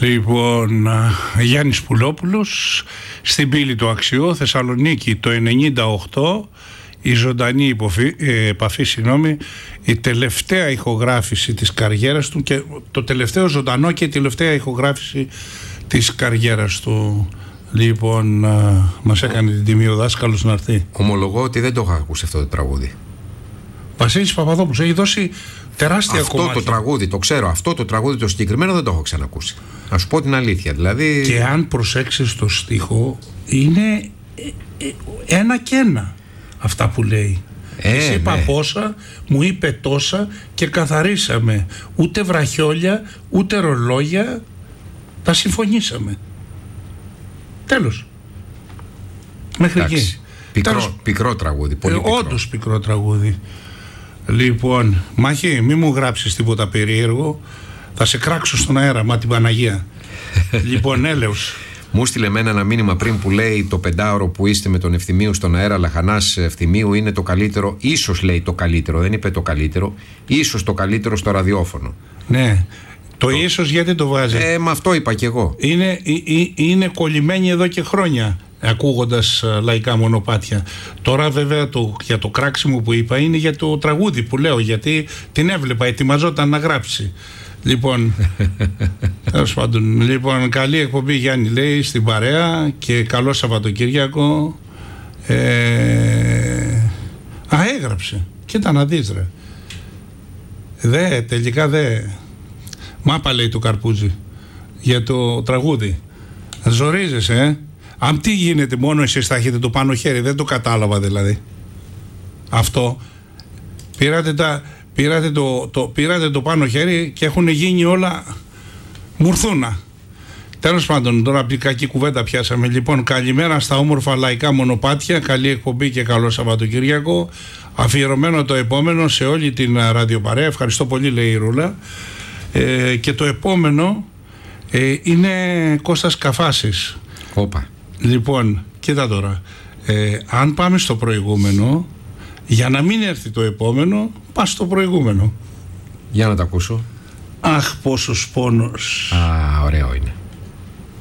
Λοιπόν, Γιάννης Πουλόπουλος, στην πύλη του Αξιό, Θεσσαλονίκη, το 98, η ζωντανή επαφή, η τελευταία ηχογράφηση της καριέρας του και το τελευταίο ζωντανό και η τελευταία ηχογράφηση της καριέρας του. Λοιπόν, μας έκανε την τιμή ο δάσκαλος να έρθει. Ομολογώ ότι δεν το είχα ακούσει αυτό το τραγούδι. Βασίλης Παπαδόπουλος έχει δώσει τεράστια κομμάτια. Αυτό το τραγούδι, το ξέρω, αυτό το τραγούδι το συγκεκριμένο δεν το έχω ξανακούσει. Να σου πω την αλήθεια, δηλαδή. Και αν προσέξεις το στίχο, είναι ένα και ένα αυτά που λέει. Εσύ είπα πόσα, μου είπε τόσα και καθαρίσαμε. Ούτε βραχιόλια, ούτε ρολόγια, τα συμφωνήσαμε. Τέλος. Μέχρι εκεί. Πικρό τραγούδι. Πολύ πικρό. Όντως πικρό τραγούδι. Λοιπόν, Μάχη, μη μου γράψεις τίποτα περίεργο. Θα σε κράξω στον αέρα, μα την Παναγία. Λοιπόν, έλεος. Μου στείλε εμένα ένα μήνυμα πριν που λέει το 5ωρο που είστε με τον Ευθυμίου στον αέρα, Λαχανάς Ευθυμίου, είναι το καλύτερο. Ίσως λέει το καλύτερο, δεν είπε το καλύτερο. Ίσως το καλύτερο στο ραδιόφωνο. Ναι. Το ίσως γιατί το βάζει. Με αυτό είπα κι εγώ. Είναι κολλημένοι εδώ και χρόνια, ακούγοντας λαϊκά μονοπάτια. Τώρα βέβαια για το κράξιμο που είπα είναι για το τραγούδι που λέω, γιατί την έβλεπα, ετοιμαζόταν να γράψει. Λοιπόν, τέλος πάντων, λοιπόν, καλή εκπομπή Γιάννη, λέει, στην παρέα και καλό Σαββατοκύριακο. Έγραψε. Κοίτα να δεις, ρε. Τελικά μάπα, λέει, του Καρπούζη για το τραγούδι. Ζορίζεσαι, Αν τι γίνεται, μόνο εσείς θα έχετε το πάνω χέρι. Δεν το κατάλαβα δηλαδή. Αυτό. Πήρατε το πάνω χέρι και έχουν γίνει όλα μουρθούνα. Τέλος πάντων, τώρα από την κακή κουβέντα πιάσαμε. Λοιπόν, καλημέρα στα όμορφα λαϊκά μονοπάτια. Καλή εκπομπή και καλό Σαββατοκύριακο. Αφιερωμένο το επόμενο σε όλη την ραδιοπαρέα. Ευχαριστώ πολύ, λέει η Ρούλα. Και το επόμενο είναι Κώστας Καφάσης. Όπα. Λοιπόν, κοίτα τώρα. Αν πάμε στο προηγούμενο, για να μην έρθει το επόμενο, πας στο προηγούμενο. Για να το ακούσω. Αχ, πόσος πόνος. Ωραίο είναι.